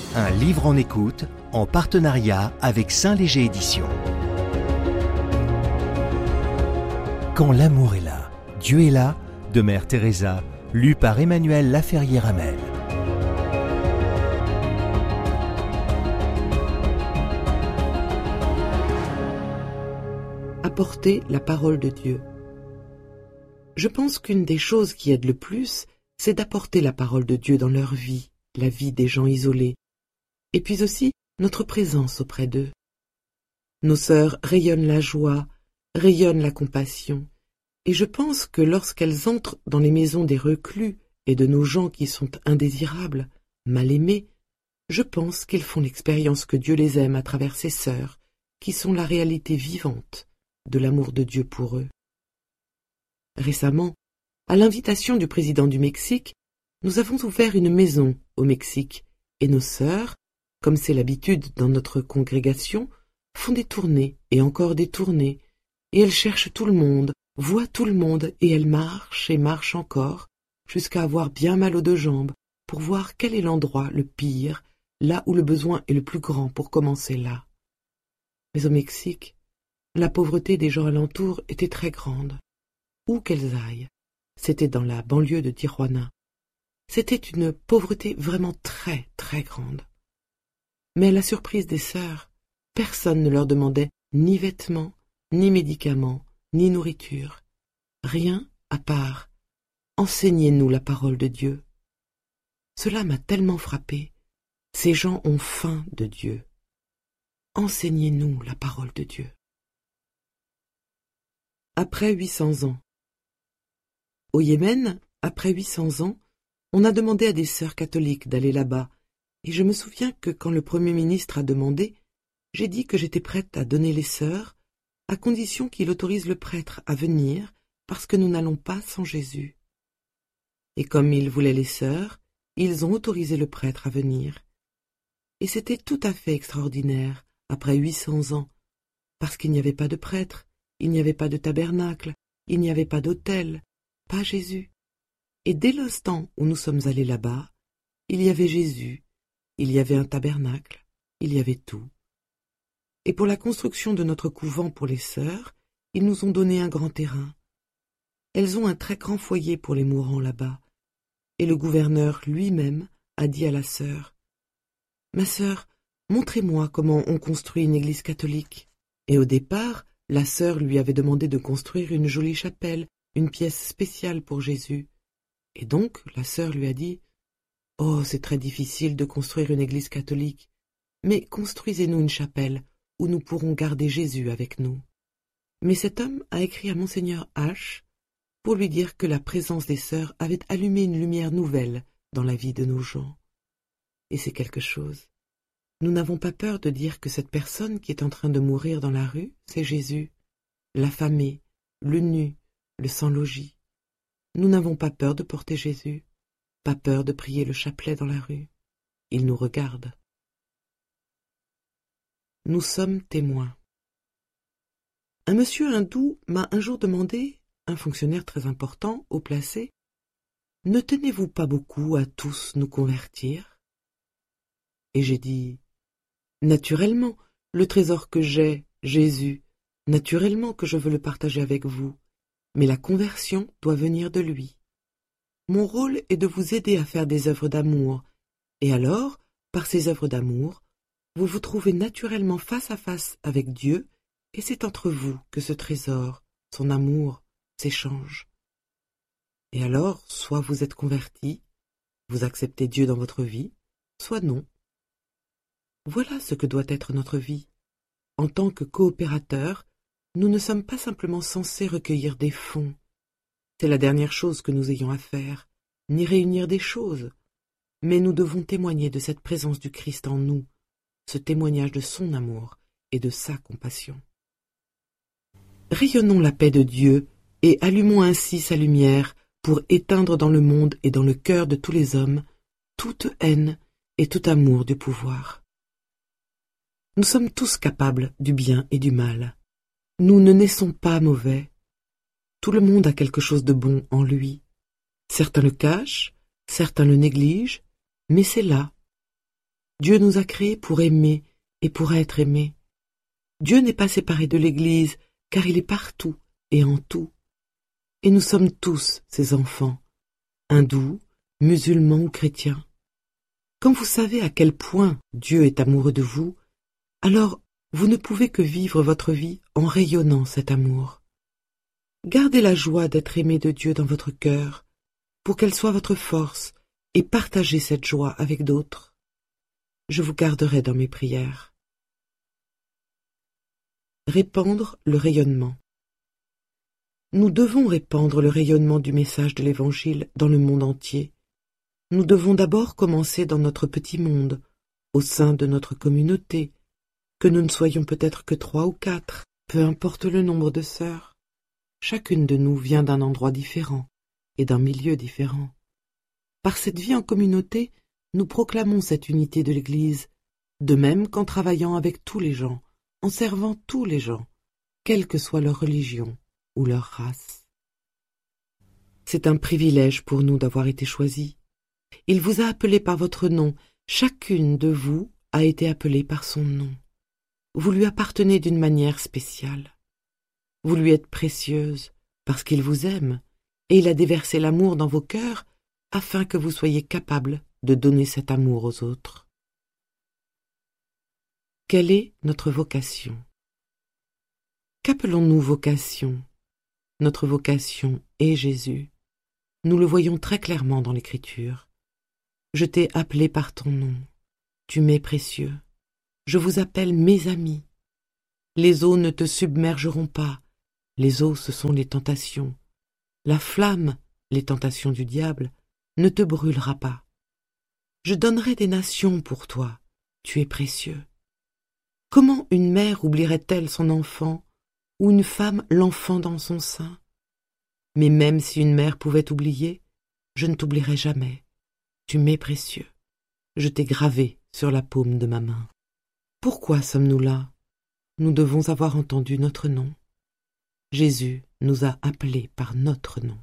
Un livre en écoute, en partenariat avec Saint-Léger Éditions. Quand l'amour est là, Dieu est là, de Mère Teresa, lu par Emmanuel Laferrière-Hamel. Apporter la parole de Dieu. Je pense qu'une des choses qui aide le plus, c'est d'apporter la parole de Dieu dans leur vie, la vie des gens isolés, et puis aussi notre présence auprès d'eux. Nos sœurs rayonnent la joie, rayonnent la compassion, et je pense que lorsqu'elles entrent dans les maisons des reclus et de nos gens qui sont indésirables, mal aimés, je pense qu'ils font l'expérience que Dieu les aime à travers ces sœurs, qui sont la réalité vivante de l'amour de Dieu pour eux. Récemment, à l'invitation du président du Mexique, nous avons ouvert une maison au Mexique, et nos sœurs, comme c'est l'habitude dans notre congrégation, font des tournées et encore des tournées, et elles cherchent tout le monde, voient tout le monde, et elles marchent et marchent encore, jusqu'à avoir bien mal aux deux jambes, pour voir quel est l'endroit le pire, là où le besoin est le plus grand pour commencer là. Mais au Mexique, la pauvreté des gens alentours était très grande. Où qu'elles aillent, c'était dans la banlieue de Tijuana. C'était une pauvreté vraiment très, très grande. Mais à la surprise des sœurs, personne ne leur demandait ni vêtements, ni médicaments, ni nourriture. Rien à part « Enseignez-nous la parole de Dieu ». Cela m'a tellement frappée. Ces gens ont faim de Dieu. Enseignez-nous la parole de Dieu. Après 800 ans. Au Yémen, après 800 ans, on a demandé à des sœurs catholiques d'aller là-bas, et je me souviens que quand le Premier ministre a demandé, j'ai dit que j'étais prête à donner les sœurs, à condition qu'il autorise le prêtre à venir, parce que nous n'allons pas sans Jésus. Et comme il voulait les sœurs, ils ont autorisé le prêtre à venir. Et c'était tout à fait extraordinaire, après 800 ans, parce qu'il n'y avait pas de prêtre, il n'y avait pas de tabernacle, il n'y avait pas d'autel, pas Jésus. Et dès l'instant où nous sommes allés là-bas, il y avait Jésus, il y avait un tabernacle, il y avait tout. Et pour la construction de notre couvent pour les sœurs, ils nous ont donné un grand terrain. Elles ont un très grand foyer pour les mourants là-bas. Et le gouverneur lui-même a dit à la sœur, « Ma sœur, montrez-moi comment on construit une église catholique. » Et au départ, la sœur lui avait demandé de construire une jolie chapelle, une pièce spéciale pour Jésus. Et donc, la sœur lui a dit, « Oh, c'est très difficile de construire une église catholique, mais construisez-nous une chapelle où nous pourrons garder Jésus avec nous. » Mais cet homme a écrit à Monseigneur H. pour lui dire que la présence des sœurs avait allumé une lumière nouvelle dans la vie de nos gens. Et c'est quelque chose. Nous n'avons pas peur de dire que cette personne qui est en train de mourir dans la rue, c'est Jésus, l'affamé, le nu, le sans-logis. Nous n'avons pas peur de porter Jésus, pas peur de prier le chapelet dans la rue. Il nous regarde. Nous sommes témoins. Un monsieur hindou m'a un jour demandé, un fonctionnaire très important, haut placé, « Ne tenez-vous pas beaucoup à tous nous convertir ?» Et j'ai dit, « Naturellement, le trésor que j'ai, Jésus, naturellement que je veux le partager avec vous, mais la conversion doit venir de lui. Mon rôle est de vous aider à faire des œuvres d'amour, et alors, par ces œuvres d'amour, vous vous trouvez naturellement face à face avec Dieu, et c'est entre vous que ce trésor, son amour, s'échange. Et alors, soit vous êtes converti, vous acceptez Dieu dans votre vie, soit non. Voilà ce que doit être notre vie. En tant que coopérateurs, nous ne sommes pas simplement censés recueillir des fonds. C'est la dernière chose que nous ayons à faire, ni réunir des choses. Mais nous devons témoigner de cette présence du Christ en nous, ce témoignage de son amour et de sa compassion. Rayonnons la paix de Dieu et allumons ainsi sa lumière pour éteindre dans le monde et dans le cœur de tous les hommes toute haine et tout amour du pouvoir. Nous sommes tous capables du bien et du mal. Nous ne naissons pas mauvais. Tout le monde a quelque chose de bon en lui. Certains le cachent, certains le négligent, mais c'est là. Dieu nous a créés pour aimer et pour être aimés. Dieu n'est pas séparé de l'Église, car il est partout et en tout. Et nous sommes tous ses enfants, hindous, musulmans ou chrétiens. Quand vous savez à quel point Dieu est amoureux de vous, alors vous ne pouvez que vivre votre vie en rayonnant cet amour. Gardez la joie d'être aimé de Dieu dans votre cœur, pour qu'elle soit votre force, et partagez cette joie avec d'autres. Je vous garderai dans mes prières. Répandre le rayonnement. Nous devons répandre le rayonnement du message de l'Évangile dans le monde entier. Nous devons d'abord commencer dans notre petit monde, au sein de notre communauté, que nous ne soyons peut-être que 3 ou 4, peu importe le nombre de sœurs. Chacune de nous vient d'un endroit différent et d'un milieu différent. Par cette vie en communauté, nous proclamons cette unité de l'Église, de même qu'en travaillant avec tous les gens, en servant tous les gens, quelle que soit leur religion ou leur race. C'est un privilège pour nous d'avoir été choisis. Il vous a appelé par votre nom, chacune de vous a été appelée par son nom. Vous lui appartenez d'une manière spéciale. Vous lui êtes précieuse parce qu'il vous aime, et il a déversé l'amour dans vos cœurs afin que vous soyez capables de donner cet amour aux autres. Quelle est notre vocation? Qu'appelons-nous vocation? Notre vocation est Jésus. Nous le voyons très clairement dans l'Écriture. Je t'ai appelé par ton nom. Tu m'es précieux. Je vous appelle mes amis. Les eaux ne te submergeront pas. Les eaux, ce sont les tentations. La flamme, les tentations du diable, ne te brûlera pas. Je donnerai des nations pour toi. Tu es précieux. Comment une mère oublierait-elle son enfant, ou une femme l'enfant dans son sein? Mais même si une mère pouvait oublier, je ne t'oublierai jamais. Tu m'es précieux. Je t'ai gravé sur la paume de ma main. Pourquoi sommes-nous là? Nous devons avoir entendu notre nom. Jésus nous a appelés par notre nom.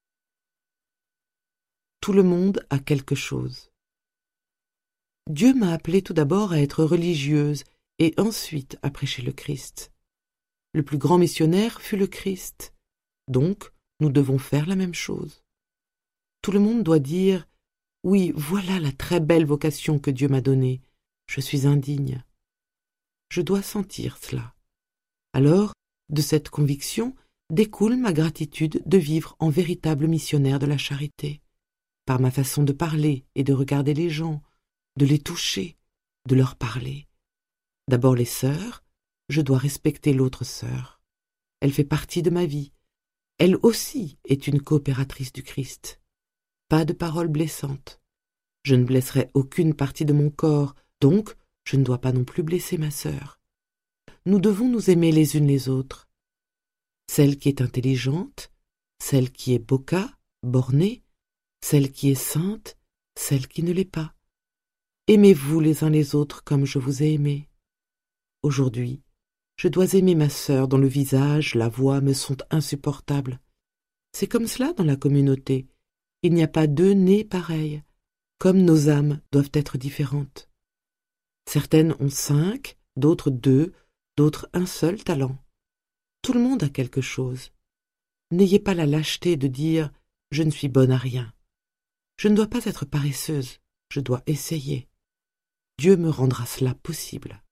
Tout le monde a quelque chose. Dieu m'a appelée tout d'abord à être religieuse et ensuite à prêcher le Christ. Le plus grand missionnaire fut le Christ. Donc, nous devons faire la même chose. Tout le monde doit dire « Oui, voilà la très belle vocation que Dieu m'a donnée. Je suis indigne. » Je dois sentir cela. Alors, de cette conviction, découle ma gratitude de vivre en véritable missionnaire de la charité, par ma façon de parler et de regarder les gens, de les toucher, de leur parler. D'abord les sœurs, je dois respecter l'autre sœur. Elle fait partie de ma vie. Elle aussi est une coopératrice du Christ. Pas de paroles blessantes. Je ne blesserai aucune partie de mon corps, donc je ne dois pas non plus blesser ma sœur. Nous devons nous aimer les unes les autres. Celle qui est intelligente, celle qui est boca, bornée, celle qui est sainte, celle qui ne l'est pas. Aimez-vous les uns les autres comme je vous ai aimés. Aujourd'hui, je dois aimer ma sœur dont le visage, la voix me sont insupportables. C'est comme cela dans la communauté. Il n'y a pas 2 nez pareils, comme nos âmes doivent être différentes. Certaines ont 5, d'autres 2, d'autres un seul talent. Tout le monde a quelque chose. N'ayez pas la lâcheté de dire « je ne suis bonne à rien ». Je ne dois pas être paresseuse, je dois essayer. Dieu me rendra cela possible.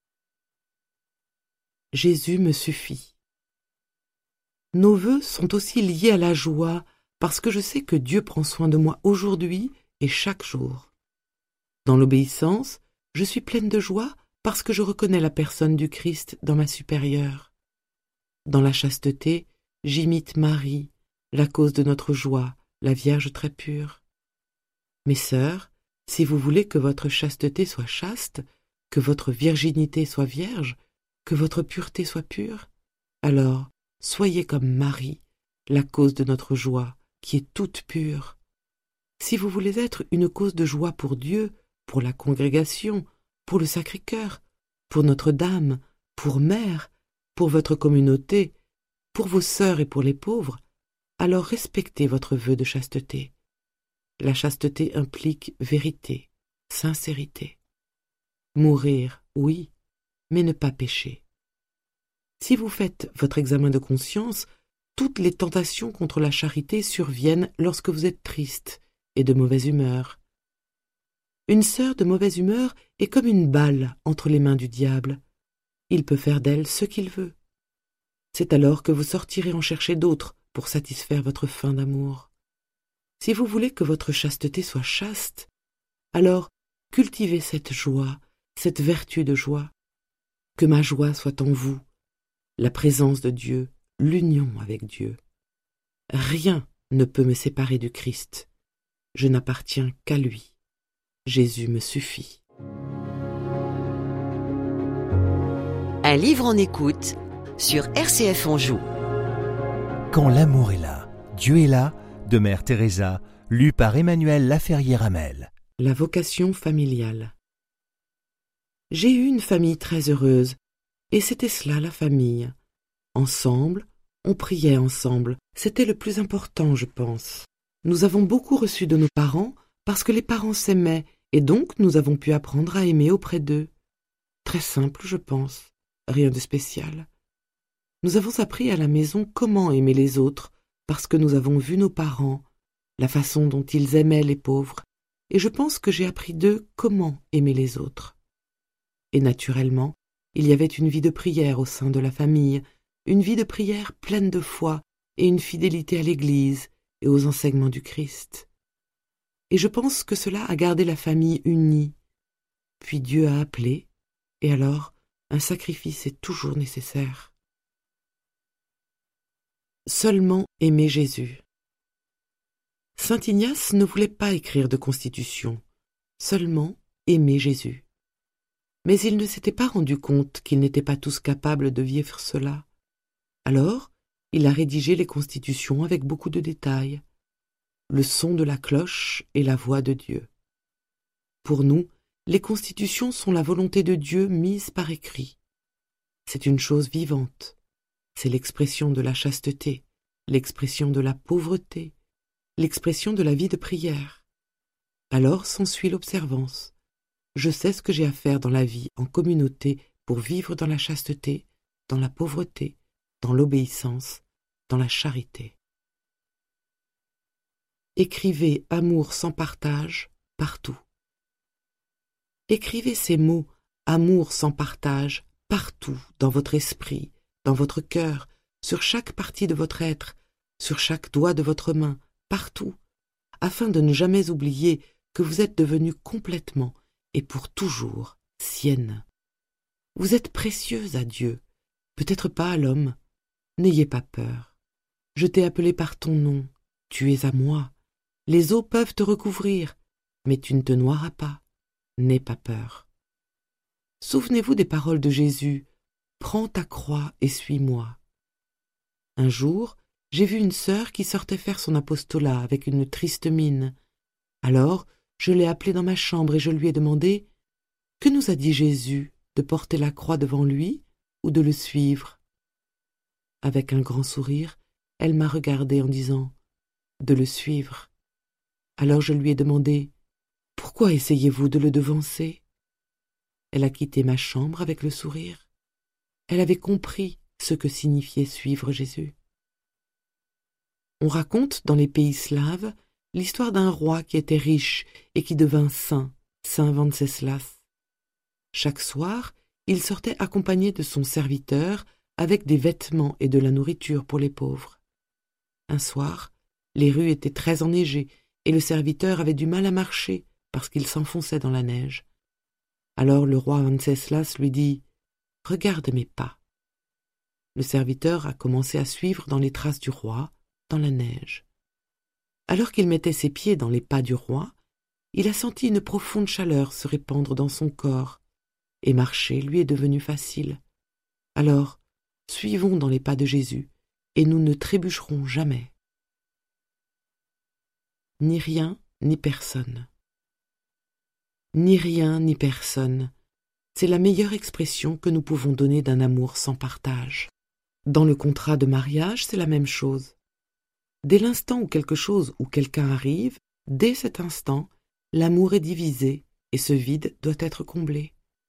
Jésus me suffit. Nos vœux sont aussi liés à la joie parce que je sais que Dieu prend soin de moi aujourd'hui et chaque jour. Dans l'obéissance, je suis pleine de joie parce que je reconnais la personne du Christ dans ma supérieure. Dans la chasteté, j'imite Marie, la cause de notre joie, la Vierge très pure. Mes sœurs, si vous voulez que votre chasteté soit chaste, que votre virginité soit vierge, que votre pureté soit pure, alors soyez comme Marie, la cause de notre joie, qui est toute pure. Si vous voulez être une cause de joie pour Dieu, pour la congrégation, pour le Sacré-Cœur, pour Notre-Dame, pour Mère, pour votre communauté, pour vos sœurs et pour les pauvres, alors respectez votre vœu de chasteté. La chasteté implique vérité, sincérité. Mourir, oui, mais ne pas pécher. Si vous faites votre examen de conscience, toutes les tentations contre la charité surviennent lorsque vous êtes triste et de mauvaise humeur. Une sœur de mauvaise humeur est comme une balle entre les mains du diable. Il peut faire d'elle ce qu'il veut. C'est alors que vous sortirez en chercher d'autres pour satisfaire votre faim d'amour. Si vous voulez que votre chasteté soit chaste, alors cultivez cette joie, cette vertu de joie. Que ma joie soit en vous, la présence de Dieu, l'union avec Dieu. Rien ne peut me séparer du Christ. Je n'appartiens qu'à lui. Jésus me suffit. Un livre en écoute sur RCF Anjou. Quand l'amour est là, Dieu est là, de Mère Teresa, lu par Emmanuel Laferrière-Hamel. La vocation familiale. J'ai eu une famille très heureuse, et c'était cela la famille. Ensemble, on priait ensemble, c'était le plus important, je pense. Nous avons beaucoup reçu de nos parents parce que les parents s'aimaient, et donc nous avons pu apprendre à aimer auprès d'eux. Très simple, je pense, rien de spécial. Nous avons appris à la maison comment aimer les autres, parce que nous avons vu nos parents, la façon dont ils aimaient les pauvres, et je pense que j'ai appris d'eux comment aimer les autres. Et naturellement, il y avait une vie de prière au sein de la famille, une vie de prière pleine de foi et une fidélité à l'Église et aux enseignements du Christ. Et je pense que cela a gardé la famille unie. Puis Dieu a appelé, et alors un sacrifice est toujours nécessaire. Seulement aimer Jésus. Saint Ignace ne voulait pas écrire de constitution, seulement aimer Jésus. Mais il ne s'était pas rendu compte qu'ils n'étaient pas tous capables de vivre cela. Alors, il a rédigé les constitutions avec beaucoup de détails. Le son de la cloche et la voix de Dieu. Pour nous, les constitutions sont la volonté de Dieu mise par écrit. C'est une chose vivante. C'est l'expression de la chasteté, l'expression de la pauvreté, l'expression de la vie de prière. Alors s'ensuit l'observance. Je sais ce que j'ai à faire dans la vie en communauté pour vivre dans la chasteté, dans la pauvreté, dans l'obéissance, dans la charité. Écrivez amour sans partage partout. Écrivez ces mots amour sans partage partout dans votre esprit, dans votre cœur, sur chaque partie de votre être, sur chaque doigt de votre main, partout, afin de ne jamais oublier que vous êtes devenue complètement et pour toujours sienne. Vous êtes précieuse à Dieu, peut-être pas à l'homme. N'ayez pas peur. Je t'ai appelé par ton nom, tu es à moi. Les eaux peuvent te recouvrir, mais tu ne te noieras pas. N'aie pas peur. Souvenez-vous des paroles de Jésus. Prends ta croix et suis-moi. Un jour, j'ai vu une sœur qui sortait faire son apostolat avec une triste mine. Alors, je l'ai appelée dans ma chambre et je lui ai demandé « Que nous a dit Jésus, de porter la croix devant lui ou de le suivre ?» Avec un grand sourire, elle m'a regardée en disant « De le suivre ». Alors je lui ai demandé « Pourquoi essayez-vous de le devancer ?» Elle a quitté ma chambre avec le sourire. Elle avait compris ce que signifiait suivre Jésus. On raconte dans les pays slaves l'histoire d'un roi qui était riche et qui devint saint, saint Venceslas. Chaque soir, il sortait accompagné de son serviteur avec des vêtements et de la nourriture pour les pauvres. Un soir, les rues étaient très enneigées et le serviteur avait du mal à marcher parce qu'il s'enfonçait dans la neige. Alors le roi Venceslas lui dit « Regarde mes pas ». Le serviteur a commencé à suivre dans les traces du roi, dans la neige. Alors qu'il mettait ses pieds dans les pas du roi, il a senti une profonde chaleur se répandre dans son corps, et marcher lui est devenu facile. Alors, suivons dans les pas de Jésus, et nous ne trébucherons jamais. Ni rien, ni personne. Ni rien, ni personne. C'est la meilleure expression que nous pouvons donner d'un amour sans partage. Dans le contrat de mariage, c'est la même chose. Dès l'instant où quelque chose ou quelqu'un arrive, dès cet instant, l'amour est divisé et ce vide doit être comblé.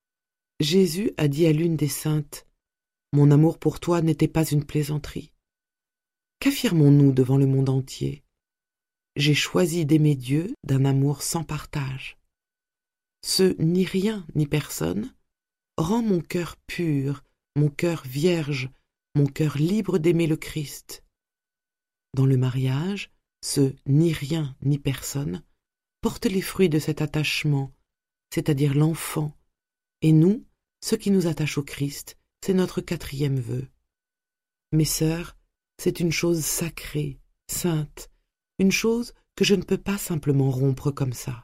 Jésus a dit à l'une des saintes, « Mon amour pour toi n'était pas une plaisanterie. » Qu'affirmons-nous devant le monde entier? J'ai choisi d'aimer Dieu d'un amour sans partage. Ce ni rien ni personne rend mon cœur pur, mon cœur vierge, mon cœur libre d'aimer le Christ. Dans le mariage, ce ni rien ni personne porte les fruits de cet attachement, c'est-à-dire l'enfant, et nous, ce qui nous attache au Christ, c'est notre 4e vœu. Mes sœurs, c'est une chose sacrée, sainte, une chose que je ne peux pas simplement rompre comme ça.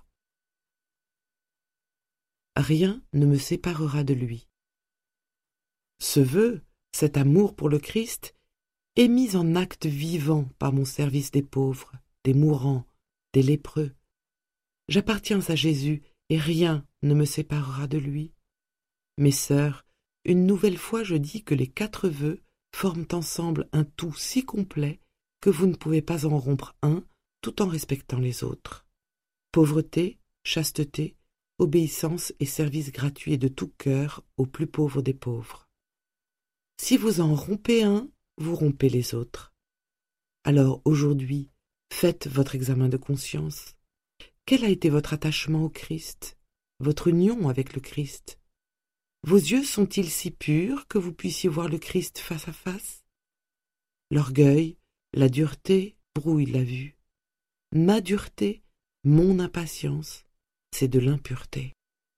Rien ne me séparera de lui. Ce vœu, cet amour pour le Christ, est mis en acte vivant par mon service des pauvres, des mourants, des lépreux. J'appartiens à Jésus et rien ne me séparera de lui. Mes sœurs, une nouvelle fois je dis que les 4 vœux forment ensemble un tout si complet que vous ne pouvez pas en rompre un tout en respectant les autres. Pauvreté, chasteté, obéissance et service gratuit de tout cœur aux plus pauvres des pauvres. Si vous en rompez un, vous rompez les autres. Alors aujourd'hui, faites votre examen de conscience. Quel a été votre attachement au Christ, votre union avec le Christ? Vos yeux sont-ils si purs que vous puissiez voir le Christ face à face? L'orgueil, la dureté brouillent la vue. Ma dureté, mon impatience, c'est de l'impureté.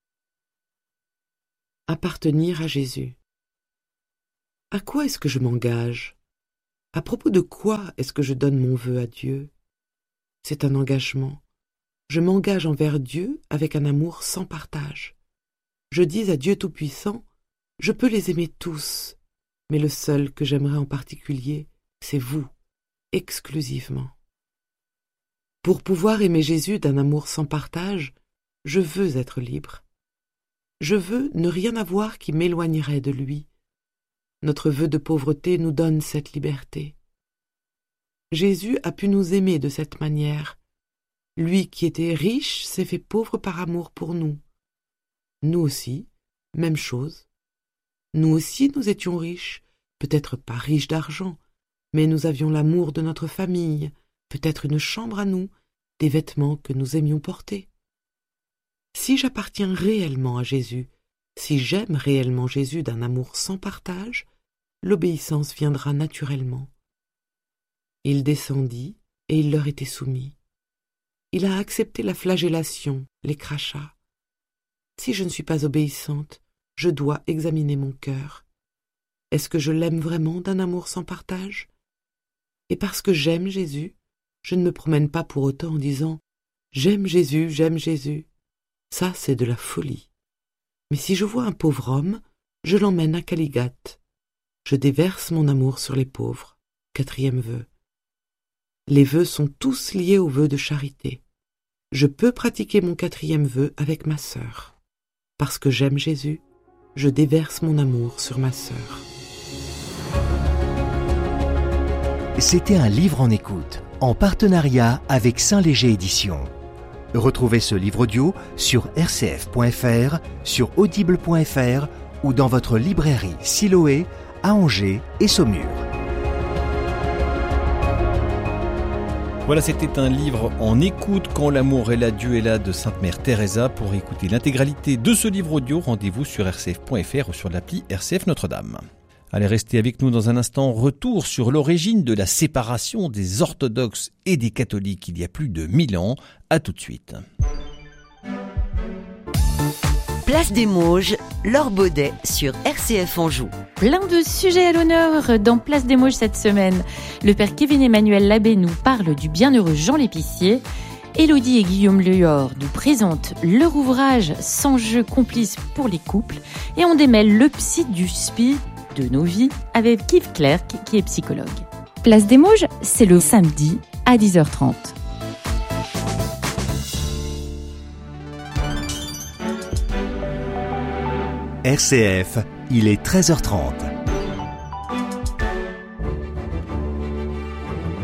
Appartenir à Jésus. À quoi est-ce que je m'engage? À propos de quoi est-ce que je donne mon vœu à Dieu? C'est un engagement. Je m'engage envers Dieu avec un amour sans partage. Je dis à Dieu Tout-Puissant, je peux les aimer tous, mais le seul que j'aimerais en particulier, c'est vous, exclusivement. Pour pouvoir aimer Jésus d'un amour sans partage, je veux être libre. Je veux ne rien avoir qui m'éloignerait de lui. Notre vœu de pauvreté nous donne cette liberté. Jésus a pu nous aimer de cette manière. Lui qui était riche s'est fait pauvre par amour pour nous. Nous aussi, même chose. Nous aussi nous étions riches, peut-être pas riches d'argent, mais nous avions l'amour de notre famille, peut-être une chambre à nous, des vêtements que nous aimions porter. Si j'appartiens réellement à Jésus, si j'aime réellement Jésus d'un amour sans partage, l'obéissance viendra naturellement. Il descendit et il leur était soumis. Il a accepté la flagellation, les crachats. Si je ne suis pas obéissante, je dois examiner mon cœur. Est-ce que je l'aime vraiment d'un amour sans partage? Et parce que j'aime Jésus, je ne me promène pas pour autant en disant « J'aime Jésus, j'aime Jésus ». Ça, c'est de la folie. Mais si je vois un pauvre homme, je l'emmène à Caligate. Je déverse mon amour sur les pauvres. 4e vœu. Les vœux sont tous liés au vœu de charité. Je peux pratiquer mon 4e vœu avec ma sœur. Parce que j'aime Jésus, je déverse mon amour sur ma sœur. C'était un livre en écoute, en partenariat avec Saint-Léger Éditions. Retrouvez ce livre audio sur rcf.fr, sur audible.fr ou dans votre librairie Siloé, à Angers et Saumur. Voilà, c'était un livre en écoute, Quand l'amour est là, Dieu est là, de Sainte Mère Teresa. Pour écouter l'intégralité de ce livre audio, rendez-vous sur rcf.fr ou sur l'appli RCF Notre-Dame. Allez, restez avec nous dans un instant. Retour sur l'origine de la séparation des orthodoxes et des catholiques il y a plus de 1000 ans. À tout de suite. Place des Mauges, Laure Baudet sur RCF Anjou. Plein de sujets à l'honneur dans Place des Mauges cette semaine. Le père Kevin Emmanuel Labbé nous parle du bienheureux Jean l'Épicier. Élodie et Guillaume Lehor nous présentent leur ouvrage Sans jeu complice pour les couples. Et on démêle le psy du spi de nos vies avec Yves Clerc qui est psychologue. Place des Mauges, c'est le samedi à 10h30. RCF, il est 13h30.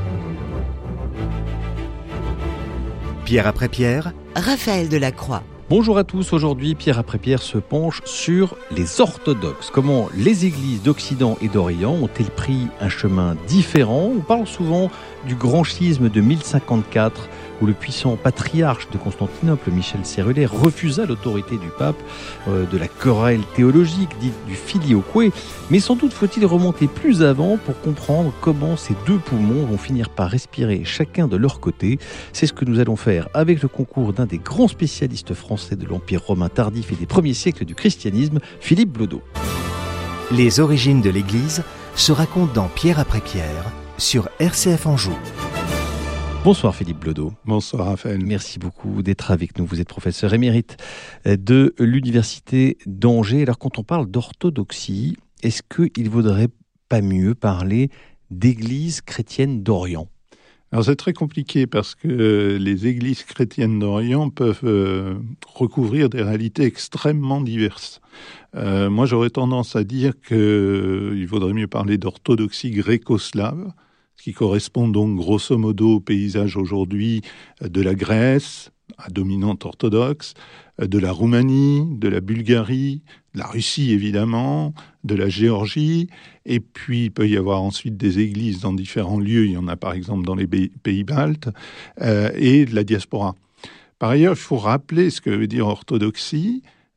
Pierre après Pierre, Raphaël Delacroix. Bonjour à tous, aujourd'hui Pierre après Pierre se penche sur les orthodoxes. Comment les églises d'Occident et d'Orient ont-elles pris un chemin différent ? On parle souvent du grand schisme de 1054 où le puissant patriarche de Constantinople, Michel Cérulaire, refusa l'autorité du pape, de la querelle théologique dite du filioque. Mais sans doute faut-il remonter plus avant pour comprendre comment ces deux poumons vont finir par respirer chacun de leur côté. C'est ce que nous allons faire avec le concours d'un des grands spécialistes français de l'Empire romain tardif et des premiers siècles du christianisme, Philippe Blodeau. Les origines de l'Église se racontent dans Pierre après Pierre sur RCF Anjou. Bonsoir Philippe Blodeau. Bonsoir Raphaël. Merci beaucoup d'être avec nous. Vous êtes professeur émérite de l'Université d'Angers. Alors quand on parle d'orthodoxie, est-ce qu'il ne vaudrait pas mieux parler d'église chrétienne d'Orient ? Alors c'est très compliqué parce que les églises chrétiennes d'Orient peuvent recouvrir des réalités extrêmement diverses. Moi j'aurais tendance à dire qu'il vaudrait mieux parler d'orthodoxie gréco-slave, ce qui correspond donc grosso modo au paysage aujourd'hui de la Grèce, à dominante orthodoxe, de la Roumanie, de la Bulgarie, de la Russie évidemment, de la Géorgie, et puis il peut y avoir ensuite des églises dans différents lieux, il y en a par exemple dans les pays baltes, et de la diaspora. Par ailleurs, il faut rappeler ce que veut dire orthodoxie.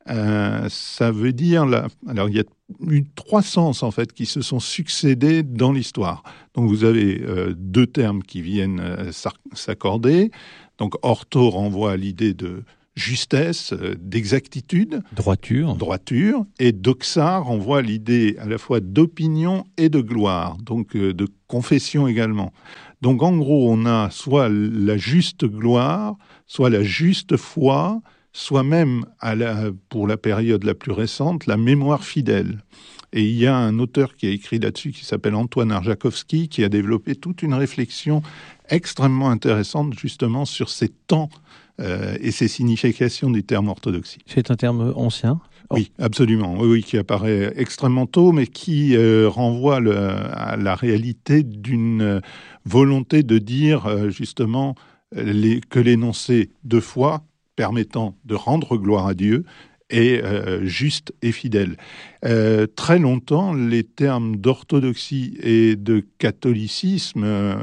Ça veut dire alors il y a eu trois sens en fait qui se sont succédés dans l'histoire. Donc vous avez deux termes qui viennent s'accorder. Donc ortho renvoie à l'idée de justesse, d'exactitude, droiture, et doxa renvoie à l'idée à la fois d'opinion et de gloire, donc de confession également. Donc en gros, on a soit la juste gloire, soit la juste foi, soit même, pour la période la plus récente, la mémoire fidèle. Et il y a un auteur qui a écrit là-dessus, qui s'appelle Antoine Arjakovski, qui a développé toute une réflexion extrêmement intéressante justement sur ces temps et ces significations du terme orthodoxie. C'est un terme ancien ? Oui, absolument. Oui, qui apparaît extrêmement tôt, mais qui renvoie à la réalité d'une volonté de dire justement que l'énoncé de foi permettant de rendre gloire à Dieu est juste et fidèle. Très longtemps, les termes d'orthodoxie et de catholicisme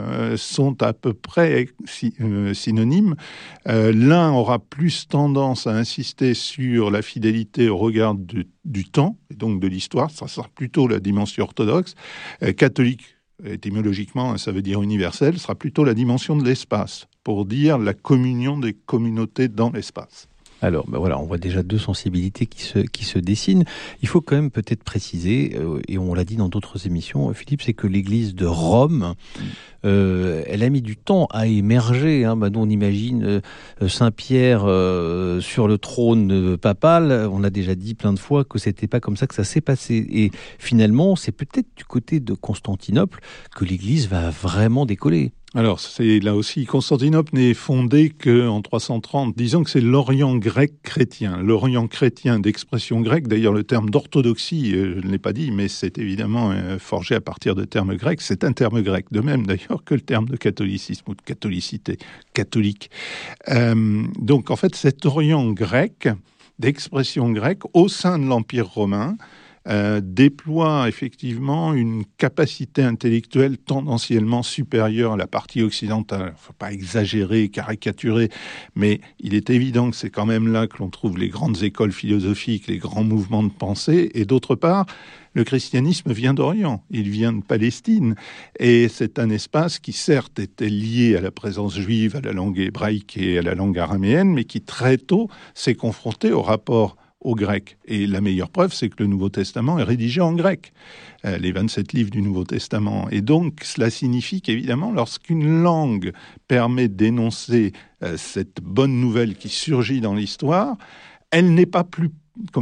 sont à peu près synonymes. L'un aura plus tendance à insister sur la fidélité au regard du temps, et donc de l'histoire, ça sera plutôt la dimension orthodoxe. Catholique, étymologiquement, ça veut dire universel, sera plutôt la dimension de l'espace, pour dire la communion des communautés dans l'espace. Alors, voilà, on voit déjà deux sensibilités qui se dessinent. Il faut quand même peut-être préciser, et on l'a dit dans d'autres émissions, Philippe, c'est que l'Église de Rome, elle a mis du temps à émerger. On imagine Saint-Pierre sur le trône papal. On a déjà dit plein de fois que c'était pas comme ça que ça s'est passé. Et finalement, c'est peut-être du côté de Constantinople que l'Église va vraiment décoller. Alors, c'est là aussi, Constantinople n'est fondé qu'en 330. Disons que c'est l'Orient grec chrétien. L'Orient chrétien d'expression grecque, d'ailleurs le terme d'orthodoxie, je ne l'ai pas dit, mais c'est évidemment forgé à partir de termes grecs. C'est un terme grec, de même d'ailleurs que le terme de catholicisme ou de catholicité, catholique. Donc en fait, cet Orient grec, d'expression grecque, au sein de l'Empire romain, déploie effectivement une capacité intellectuelle tendanciellement supérieure à la partie occidentale. Il ne faut pas exagérer, caricaturer, mais il est évident que c'est quand même là que l'on trouve les grandes écoles philosophiques, les grands mouvements de pensée, et d'autre part, le christianisme vient d'Orient, il vient de Palestine, et c'est un espace qui certes était lié à la présence juive, à la langue hébraïque et à la langue araméenne, mais qui très tôt s'est confronté au rapport au grec. Et la meilleure preuve, c'est que le Nouveau Testament est rédigé en grec, les 27 livres du Nouveau Testament. Et donc, cela signifie qu'évidemment, lorsqu'une langue permet d'énoncer cette bonne nouvelle qui surgit dans l'histoire, elle n'est pas plus...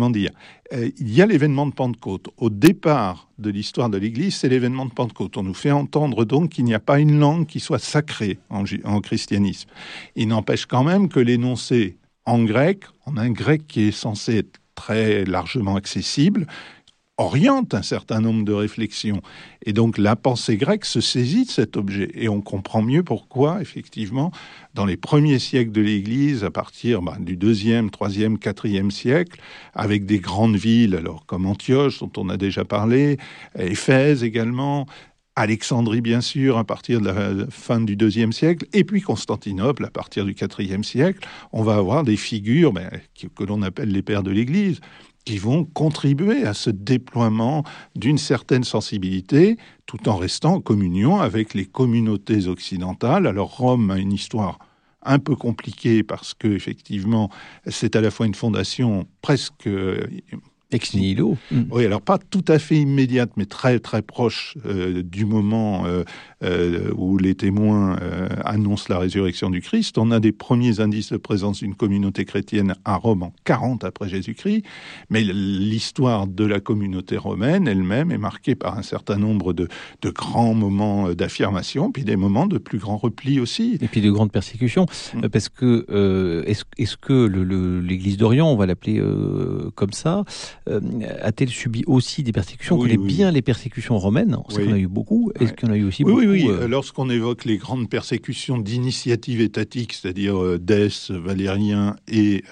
il y a l'événement de Pentecôte. Au départ de l'histoire de l'Église, c'est l'événement de Pentecôte. On nous fait entendre donc qu'il n'y a pas une langue qui soit sacrée en christianisme. Il n'empêche quand même que l'énoncé en grec, en un grec qui est censé être très largement accessible, oriente un certain nombre de réflexions. Et donc la pensée grecque se saisit de cet objet. Et on comprend mieux pourquoi, effectivement, dans les premiers siècles de l'Église, à partir du 2e, 3e, 4e siècle, avec des grandes villes, alors comme Antioche, dont on a déjà parlé, Éphèse également, Alexandrie, bien sûr, à partir de la fin du IIe siècle, et puis Constantinople, à partir du IVe siècle, on va avoir des figures que l'on appelle les pères de l'Église, qui vont contribuer à ce déploiement d'une certaine sensibilité, tout en restant en communion avec les communautés occidentales. Alors Rome a une histoire un peu compliquée parce que effectivement, c'est à la fois une fondation presque ex nihilo. Oui, alors pas tout à fait immédiate, mais très très proche du moment où les témoins annoncent la résurrection du Christ. On a des premiers indices de présence d'une communauté chrétienne à Rome en 40 après Jésus-Christ, mais l'histoire de la communauté romaine elle-même est marquée par un certain nombre de grands moments d'affirmation, puis des moments de plus grand repli aussi. Et puis de grandes persécutions, parce que est-ce que l'Église d'Orient, on va l'appeler comme ça, a-t-elle subi aussi des persécutions? On connaît bien les persécutions romaines, on sait qu'on a eu beaucoup. Est-ce qu'il y en a eu aussi beaucoup? Oui. Lorsqu'on évoque les grandes persécutions d'initiative étatique, c'est-à-dire Dès, Valérien et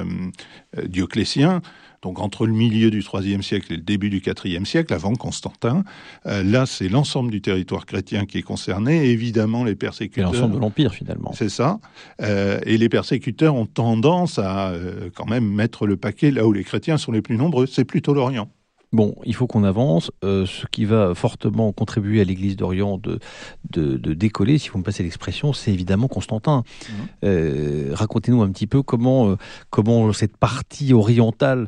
Dioclétien, donc entre le milieu du IIIe siècle et le début du IVe siècle, avant Constantin, là c'est l'ensemble du territoire chrétien qui est concerné, et évidemment les persécuteurs... Et l'ensemble de l'Empire finalement. C'est ça, et les persécuteurs ont tendance à quand même mettre le paquet là où les chrétiens sont les plus nombreux, c'est plutôt l'Orient. Bon, il faut qu'on avance. Ce qui va fortement contribuer à l'Église d'Orient de décoller, si vous me passez l'expression, c'est évidemment Constantin. Racontez-nous un petit peu comment cette partie orientale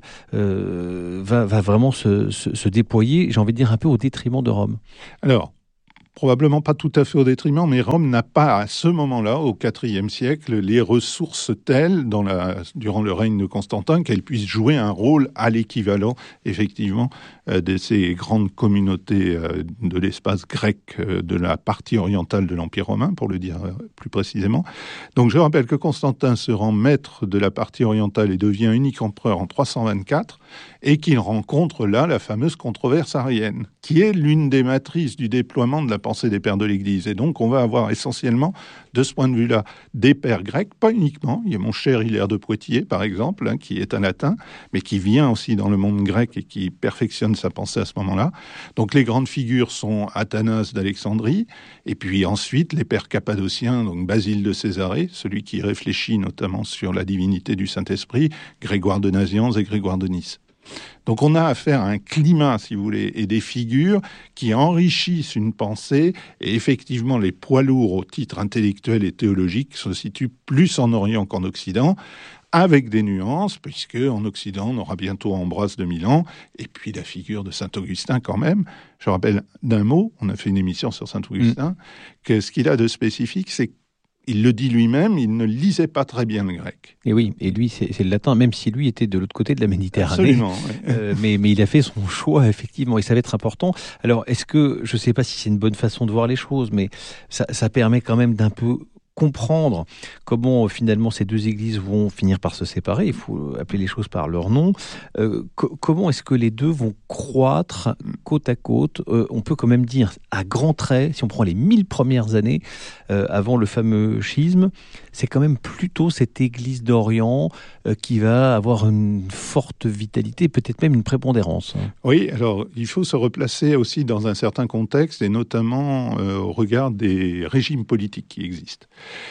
va vraiment se déployer, j'ai envie de dire un peu au détriment de Rome. Alors, probablement pas tout à fait au détriment, mais Rome n'a pas, à ce moment-là, au IVe siècle, les ressources telles, durant le règne de Constantin, qu'elle puisse jouer un rôle à l'équivalent, effectivement, de ces grandes communautés de l'espace grec, de la partie orientale de l'Empire romain, pour le dire plus précisément. Donc je rappelle que Constantin se rend maître de la partie orientale et devient unique empereur en 324, et qu'il rencontre là la fameuse controverse arienne, qui est l'une des matrices du déploiement de la pensée des pères de l'Église. Et donc, on va avoir essentiellement, de ce point de vue-là, des pères grecs, pas uniquement. Il y a mon cher Hilaire de Poitiers, par exemple, qui est un latin, mais qui vient aussi dans le monde grec et qui perfectionne sa pensée à ce moment-là. Donc, les grandes figures sont Athanase d'Alexandrie, et puis ensuite, les pères cappadociens, donc Basile de Césarée, celui qui réfléchit notamment sur la divinité du Saint-Esprit, Grégoire de Nazianze et Grégoire de Nice. Donc on a affaire à un climat, si vous voulez, et des figures qui enrichissent une pensée, et effectivement les poids lourds au titre intellectuel et théologique se situent plus en Orient qu'en Occident, avec des nuances, puisque en Occident on aura bientôt Ambroise de Milan, et puis la figure de Saint-Augustin quand même. Je rappelle d'un mot, on a fait une émission sur Saint-Augustin, que ce qu'il a de spécifique, c'est il le dit lui-même, il ne lisait pas très bien le grec. Et oui, et lui, c'est le latin, même si lui était de l'autre côté de la Méditerranée. Absolument, oui. Mais il a fait son choix, effectivement, et ça va être important. Alors, est-ce que, je ne sais pas si c'est une bonne façon de voir les choses, mais ça permet quand même d'un peu comprendre comment finalement ces deux églises vont finir par se séparer. Il faut appeler les choses par leur nom. Comment est-ce que les deux vont croître côte à côte? On peut quand même dire à grands traits, si on prend les 1000 premières années avant le fameux schisme, c'est quand même plutôt cette église d'Orient qui va avoir une forte vitalité, peut-être même une prépondérance. Oui, alors il faut se replacer aussi dans un certain contexte, et notamment au regard des régimes politiques qui existent.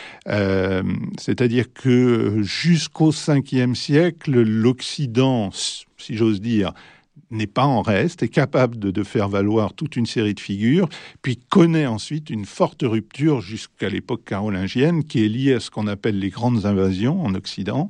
C'est-à-dire que jusqu'au 5e siècle, l'Occident, si j'ose dire, n'est pas en reste, est capable de faire valoir toute une série de figures, puis connaît ensuite une forte rupture jusqu'à l'époque carolingienne, qui est liée à ce qu'on appelle les grandes invasions en Occident,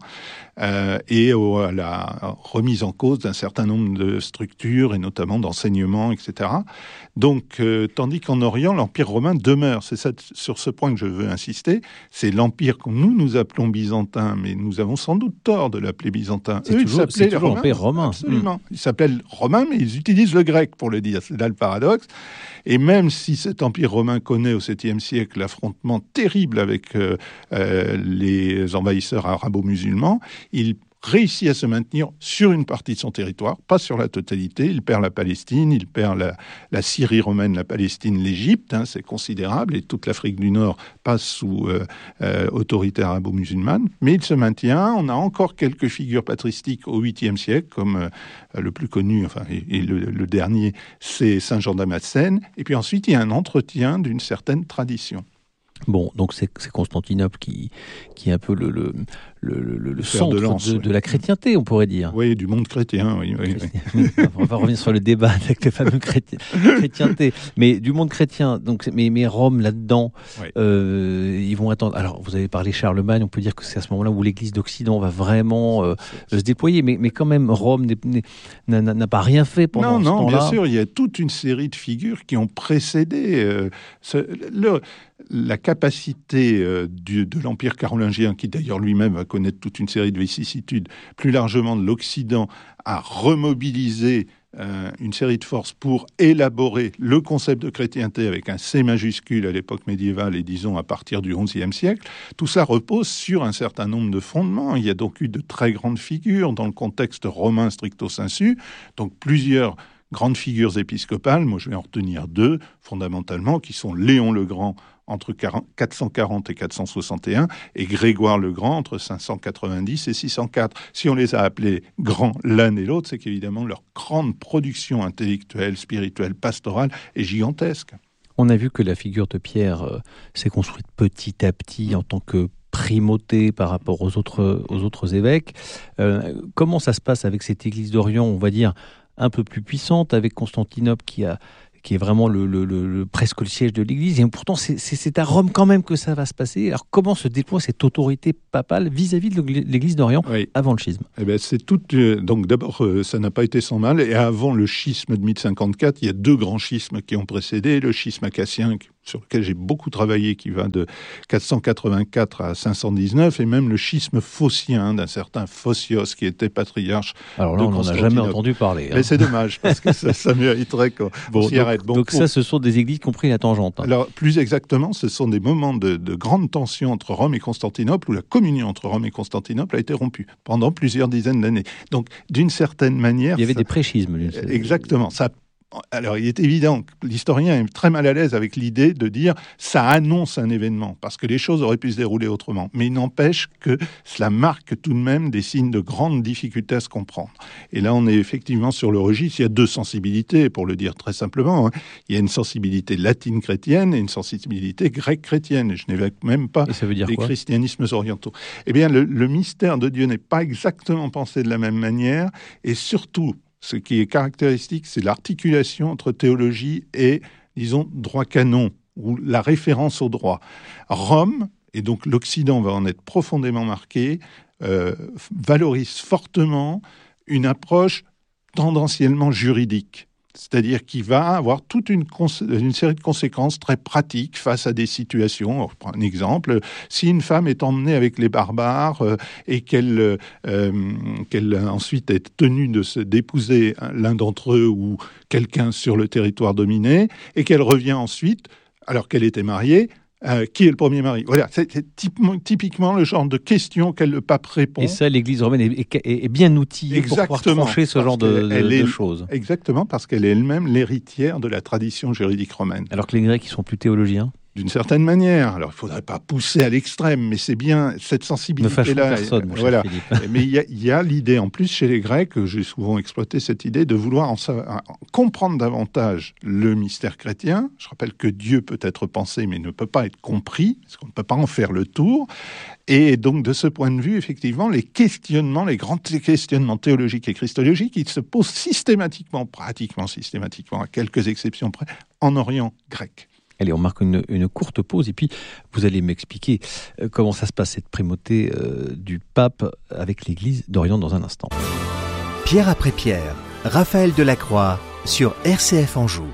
et à la remise en cause d'un certain nombre de structures, et notamment d'enseignements, etc. Donc, tandis qu'en Orient, l'Empire romain demeure. C'est ça, sur ce point que je veux insister. C'est l'Empire que nous appelons byzantin, mais nous avons sans doute tort de l'appeler byzantin. C'est toujours l'Empire romain. Absolument. Il s'appelle romain, mais ils utilisent le grec pour le dire. C'est là le paradoxe. Et même si cet Empire romain connaît au 7e siècle l'affrontement terrible avec les envahisseurs arabo-musulmans, il réussit à se maintenir sur une partie de son territoire, pas sur la totalité. Il perd la Palestine, il perd la Syrie romaine, la Palestine, l'Égypte, c'est considérable, et toute l'Afrique du Nord passe sous autorité arabo-musulmane, mais il se maintient. On a encore quelques figures patristiques au 8e siècle, comme le plus connu, et le dernier, c'est Saint Jean Damascène, et puis ensuite il y a un entretien d'une certaine tradition. Bon, donc c'est Constantinople qui est un peu le centre de la chrétienté, on pourrait dire. Oui, du monde chrétien. Oui. On va revenir sur le débat avec le fameux chrétienté, mais du monde chrétien. Donc, mais Rome là-dedans, ils vont attendre. Alors, vous avez parlé Charlemagne, on peut dire que c'est à ce moment-là où l'Église d'Occident va vraiment se déployer, mais quand même Rome n'a pas rien fait pendant ce temps-là. Non, bien sûr, il y a toute une série de figures qui ont précédé la capacité de l'Empire carolingien, qui d'ailleurs lui-même va connaître toute une série de vicissitudes, plus largement de l'Occident, à remobiliser une série de forces pour élaborer le concept de chrétienté avec un C majuscule à l'époque médiévale et disons à partir du XIe siècle. Tout ça repose sur un certain nombre de fondements. Il y a donc eu de très grandes figures dans le contexte romain stricto sensu, donc plusieurs grandes figures épiscopales. Moi, je vais en retenir deux, fondamentalement, qui sont Léon le Grand entre 440 et 461, et Grégoire le Grand entre 590 et 604. Si on les a appelés grands l'un et l'autre, c'est qu'évidemment leur grande production intellectuelle, spirituelle, pastorale est gigantesque. On a vu que la figure de Pierre s'est construite petit à petit en tant que primauté par rapport aux autres évêques. Comment ça se passe avec cette Église d'Orient, on va dire, un peu plus puissante, avec Constantinople qui est vraiment presque le siège de l'Église, et pourtant c'est à Rome quand même que ça va se passer. Alors comment se déploie cette autorité papale vis-à-vis de l'Église d'Orient avant le schisme? C'est tout. Donc d'abord, ça n'a pas été sans mal, et avant le schisme de 1054, il y a deux grands schismes qui ont précédé. Le schisme acassien, sur lequel j'ai beaucoup travaillé, qui va de 484 à 519, et même le schisme phocien d'un certain Phocios, qui était patriarche. Alors là, on n'en a jamais entendu parler. Mais c'est dommage, parce que ça mériterait qu'on s'y arrête. Donc ça, ce sont des églises qui ont pris la tangente. Alors, plus exactement, ce sont des moments de grande tension entre Rome et Constantinople, où la communion entre Rome et Constantinople a été rompue pendant plusieurs dizaines d'années. Donc, d'une certaine manière... Il y avait des pré-schismes. Exactement. Alors, il est évident que l'historien est très mal à l'aise avec l'idée de dire ça annonce un événement, parce que les choses auraient pu se dérouler autrement. Mais il n'empêche que cela marque tout de même des signes de grande difficulté à se comprendre. Et là, on est effectivement sur le registre. Il y a deux sensibilités, pour le dire très simplement. Il y a une sensibilité latine chrétienne et une sensibilité grecque chrétienne. Et je n'évoque même pas les christianismes orientaux. Eh bien, le mystère de Dieu n'est pas exactement pensé de la même manière, et surtout, ce qui est caractéristique, c'est l'articulation entre théologie et, disons, droit canon, ou la référence au droit. Rome, et donc l'Occident va en être profondément marqué, valorise fortement une approche tendanciellement juridique. C'est-à-dire qu'il va avoir toute une série de conséquences très pratiques face à des situations. Je prends un exemple. Si une femme est emmenée avec les barbares et qu'elle ensuite est tenue d'épouser l'un d'entre eux ou quelqu'un sur le territoire dominé, et qu'elle revient ensuite, alors qu'elle était mariée, qui est le premier mari? Voilà, c'est typiquement le genre de questions auxquelles le pape répond. Et ça, l'Église romaine est bien outillée pour pouvoir trancher ce genre de choses. Exactement, parce qu'elle est elle-même l'héritière de la tradition juridique romaine. Alors que les Grecs, ils sont plus théologiens? D'une certaine manière. Alors, il ne faudrait pas pousser à l'extrême, mais c'est bien cette sensibilité-là. Ne fâchons personne, mon cher Philippe. Mais il y a l'idée, en plus, chez les Grecs, j'ai souvent exploité cette idée de vouloir comprendre davantage le mystère chrétien. Je rappelle que Dieu peut être pensé, mais ne peut pas être compris, parce qu'on ne peut pas en faire le tour. Et donc, de ce point de vue, effectivement, les grands questionnements théologiques et christologiques, ils se posent systématiquement, pratiquement systématiquement, à quelques exceptions près, en Orient grec. Allez, on marque une courte pause et puis vous allez m'expliquer comment ça se passe, cette primauté du pape avec l'Église d'Orient dans un instant. Pierre après Pierre, Raphaël Delacroix sur RCF Anjou.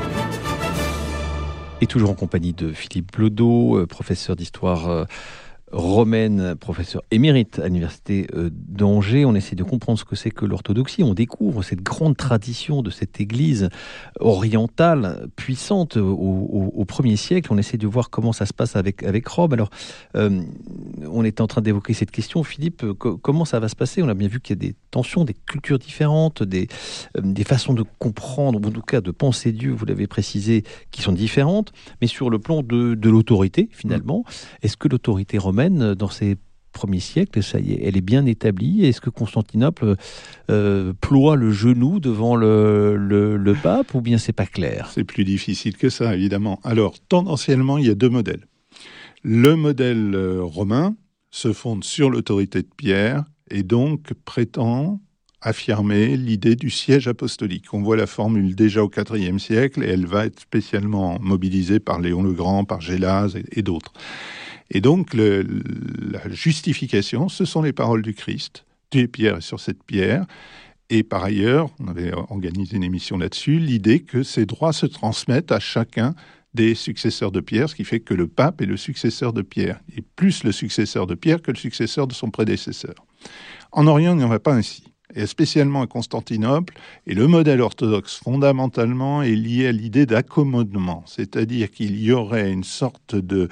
Et toujours en compagnie de Philippe Blodeau, professeur d'histoire romaine, professeur émérite à l'université d'Angers. On essaie de comprendre ce que c'est que l'orthodoxie. On découvre cette grande tradition de cette église orientale puissante au 1er siècle. On essaie de voir comment ça se passe avec Rome. Alors, on est en train d'évoquer cette question. Philippe, comment ça va se passer? On a bien vu qu'il y a des tensions, des cultures différentes, des façons de comprendre, ou en tout cas de penser Dieu, vous l'avez précisé, qui sont différentes. Mais sur le plan de l'autorité, finalement, est-ce que l'autorité romaine, dans ces premiers siècles, ça y est, elle est bien établie? Est-ce que Constantinople ploie le genou devant le pape, ou bien c'est pas clair? C'est plus difficile que ça, évidemment. Alors, tendanciellement, il y a deux modèles. Le modèle romain se fonde sur l'autorité de Pierre et donc prétend affirmer l'idée du siège apostolique. On voit la formule déjà au IVe siècle et elle va être spécialement mobilisée par Léon le Grand, par Gélase et d'autres. Et donc, la justification, ce sont les paroles du Christ. Tu es pierre et sur cette pierre. Et par ailleurs, on avait organisé une émission là-dessus, l'idée que ces droits se transmettent à chacun des successeurs de Pierre, ce qui fait que le pape est le successeur de Pierre. Il est plus le successeur de Pierre que le successeur de son prédécesseur. En Orient, il n'y en va pas ainsi. Et spécialement à Constantinople, et le modèle orthodoxe fondamentalement est lié à l'idée d'accommodement, c'est-à-dire qu'il y aurait une sorte de